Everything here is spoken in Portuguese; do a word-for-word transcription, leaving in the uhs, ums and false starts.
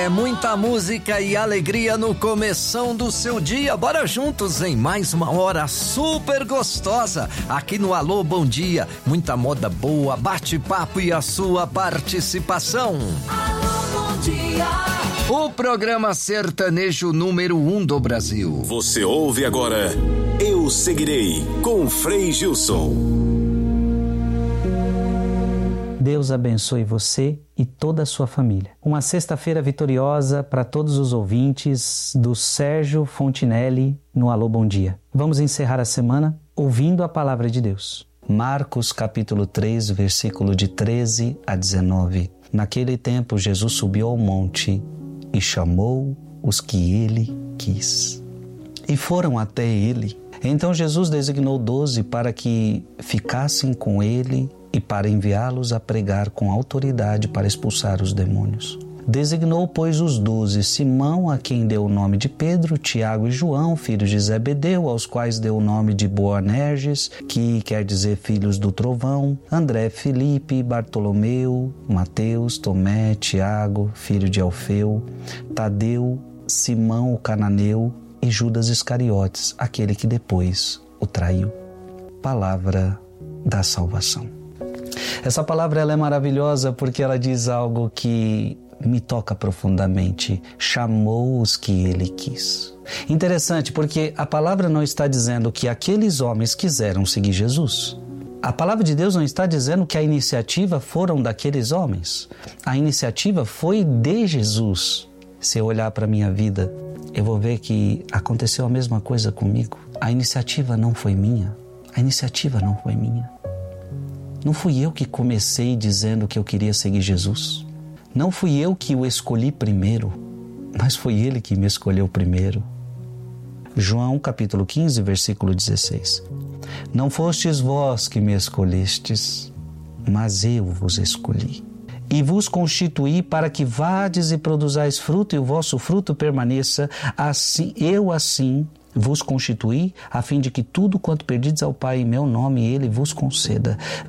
É muita música e alegria no começão do seu dia. Bora juntos em mais uma hora super gostosa aqui no Alô Bom Dia. Muita moda boa, bate-papo e a sua participação. Alô Bom Dia. O programa sertanejo número um do Brasil. Você ouve agora Eu Seguirei com Frei Gilson. Deus abençoe você e toda a sua família. Uma sexta-feira vitoriosa para todos os ouvintes do Sérgio Fontinelli no Alô Bom Dia. Vamos encerrar a semana ouvindo a palavra de Deus. Marcos capítulo três, versículo de treze a dezenove. Naquele tempo Jesus subiu ao monte e chamou os que ele quis. E foram até ele. Então Jesus designou doze para que ficassem com ele e para enviá-los a pregar com autoridade para expulsar os demônios. Designou, pois, os doze: Simão, a quem deu o nome de Pedro, Tiago e João, filhos de Zebedeu, aos quais deu o nome de Boanerges, que quer dizer filhos do trovão, André, Filipe, Bartolomeu, Mateus, Tomé, Tiago, filho de Alfeu, Tadeu, Simão o cananeu e Judas Iscariotes, aquele que depois o traiu. Palavra da salvação. Essa palavra ela é maravilhosa porque ela diz algo que me toca profundamente. Chamou os que ele quis. Interessante, porque a palavra não está dizendo que aqueles homens quiseram seguir Jesus. A palavra de Deus não está dizendo que a iniciativa foram daqueles homens. A iniciativa foi de Jesus. Se eu olhar para a minha vida, eu vou ver que aconteceu a mesma coisa comigo. A iniciativa não foi minha. A iniciativa não foi minha. Não fui eu que comecei dizendo que eu queria seguir Jesus. Não fui eu que o escolhi primeiro, mas foi ele que me escolheu primeiro. João capítulo quinze, versículo dezesseis. Não fostes vós que me escolhestes, mas eu vos escolhi. E vos constituí para que vades e produzais fruto e o vosso fruto permaneça. Assim, eu assim vos constituí, a fim de que tudo quanto pedides ao Pai em meu nome, ele vos conceda.